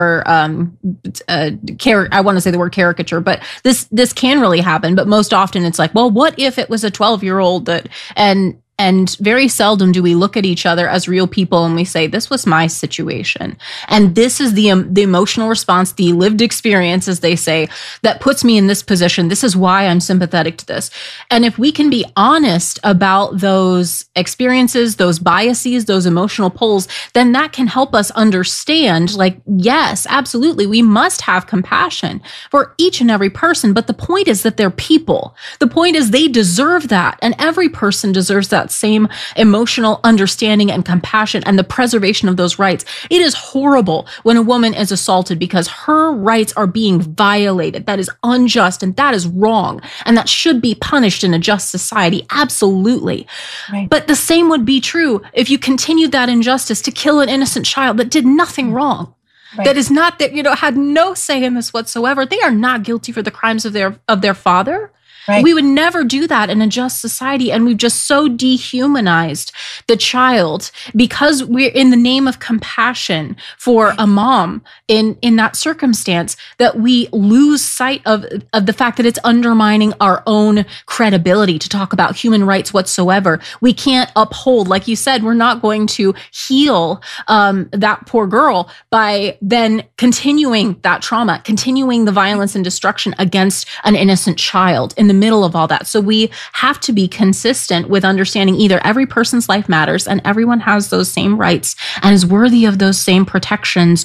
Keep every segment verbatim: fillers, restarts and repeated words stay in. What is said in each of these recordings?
um, uh, car- I want to say the word caricature, but this, this can really happen. But most often it's like, well, what if it was a twelve year old that, and, and very seldom do we look at each other as real people and we say, this was my situation. And this is the, um, the emotional response, the lived experience, as they say, that puts me in this position. This is why I'm sympathetic to this. And if we can be honest about those experiences, those biases, those emotional pulls, then that can help us understand, like, yes, absolutely, we must have compassion for each and every person. But the point is that they're people. The point is they deserve that. And every person deserves that same emotional understanding and compassion and the preservation of those rights. It is horrible when a woman is assaulted because her rights are being violated. That is unjust and that is wrong. And that should be punished in a just society. Absolutely. Right. But the same would be true if you continued that injustice to kill an innocent child that did nothing wrong. Right. That is not, that, you know, had no say in this whatsoever. They are not guilty for the crimes of their, of their father. Right. We would never do that in a just society. And we've just so dehumanized the child because we're in the name of compassion for a mom in, in that circumstance that we lose sight of, of the fact that it's undermining our own credibility to talk about human rights whatsoever. We can't uphold, like you said, we're not going to heal um, that poor girl by then continuing that trauma, continuing the violence and destruction against an innocent child in the middle of all that. So we have to be consistent with understanding either every person's life matters and everyone has those same rights and is worthy of those same protections,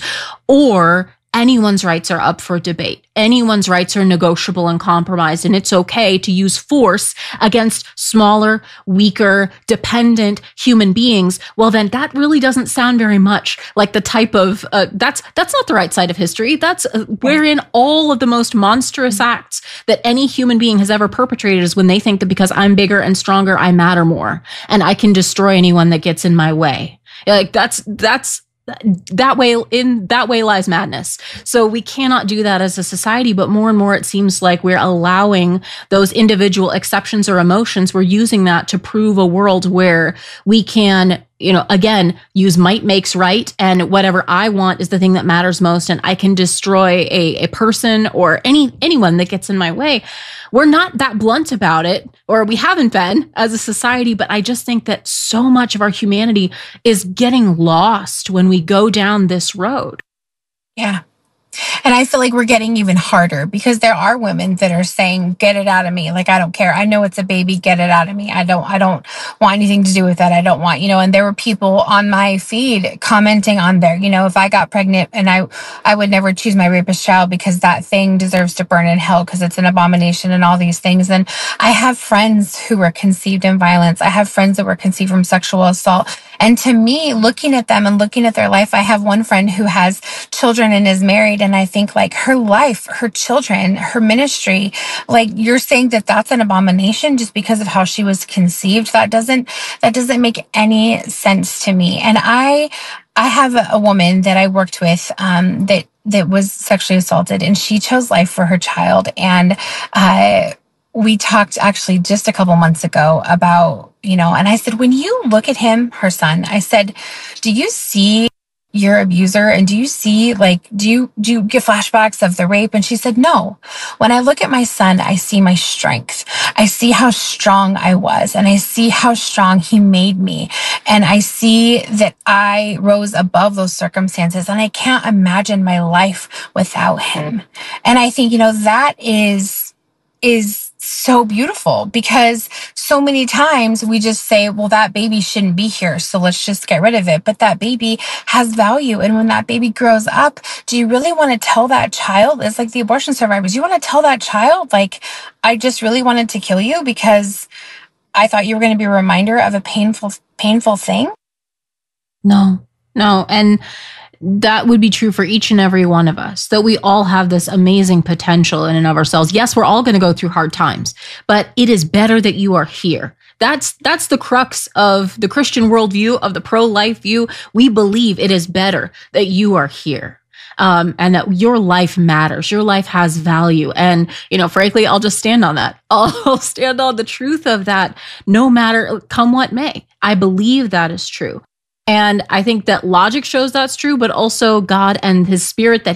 or anyone's rights are up for debate. Anyone's rights are negotiable and compromised, and it's okay to use force against smaller, weaker, dependent human beings. Well, then that really doesn't sound very much like the type of, uh, that's that's not the right side of history. That's uh, wherein all of the most monstrous acts that any human being has ever perpetrated is when they think that because I'm bigger and stronger, I matter more, and I can destroy anyone that gets in my way. Like that's, that's, that way, in that way lies madness. So we cannot do that as a society, but more and more it seems like we're allowing those individual exceptions or emotions. We're using that to prove a world where we can, you know, again, use might makes right, and whatever I want is the thing that matters most, and I can destroy a, a person or any anyone that gets in my way. We're not that blunt about it, or we haven't been as a society, but I just think that so much of our humanity is getting lost when we go down this road. Yeah. And I feel like we're getting even harder because there are women that are saying, get it out of me. Like, I don't care. I know it's a baby. Get it out of me. I don't, I don't want anything to do with that. I don't want, you know, and there were people on my feed commenting on there, you know, if I got pregnant and I, I would never choose my rapist child because that thing deserves to burn in hell because it's an abomination and all these things. And I have friends who were conceived in violence. I have friends that were conceived from sexual assault. And to me, looking at them and looking at their life, I have one friend who has children and is married. And I think like her life, her children, her ministry, like you're saying that that's an abomination just because of how she was conceived. That doesn't, that doesn't make any sense to me. And I, I have a, a woman that I worked with, um, that, that was sexually assaulted, and she chose life for her child. And, uh, we talked actually just a couple months ago about, you know, and I said, when you look at him, her son, I said, do you see your abuser? And do you see, like, do you, do you get flashbacks of the rape? And she said, no. When I look at my son, I see my strength. I see how strong I was, and I see how strong he made me. And I see that I rose above those circumstances, and I can't imagine my life without him. And I think, you know, that is, is so beautiful, because so many times we just say, well, that baby shouldn't be here, so let's just get rid of it. But that baby has value. And when that baby grows up, do you really want to tell that child? It's like the abortion survivors. You want to tell that child, like, I just really wanted to kill you because I thought you were going to be a reminder of a painful, painful thing? No, no. And that would be true for each and every one of us, that we all have this amazing potential in and of ourselves. Yes, we're all going to go through hard times, but it is better that you are here. That's that's the crux of the Christian worldview, of the pro-life view. We believe it is better that you are here. Um, and that your life matters. Your life has value. And, you know, frankly, I'll just stand on that. I'll stand on the truth of that no matter come what may. I believe that is true. And I think that logic shows that's true, but also God and his spirit that